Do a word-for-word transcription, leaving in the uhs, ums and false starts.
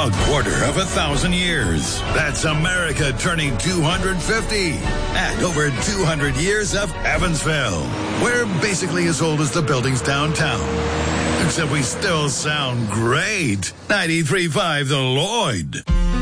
A quarter of a thousand years. That's America turning two hundred fifty. And over two hundred years of Evansville. We're basically as old as the buildings downtown. Except we still sound great. ninety-three point five The Lloyd.